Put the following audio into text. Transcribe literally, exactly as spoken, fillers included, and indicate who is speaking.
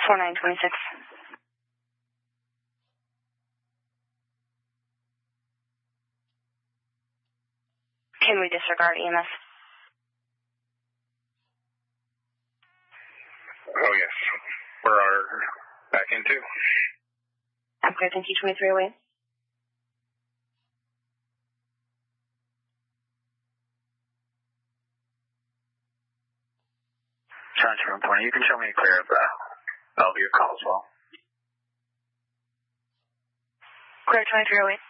Speaker 1: four nine two six. Can we disregard E M S?
Speaker 2: Oh, yes. We're our back in two.
Speaker 1: I'm clear, thank you, twenty-three away.
Speaker 2: Transfer one twenty. You can show me a clear of the Bellevue call as well.
Speaker 1: Clear, twenty-three away.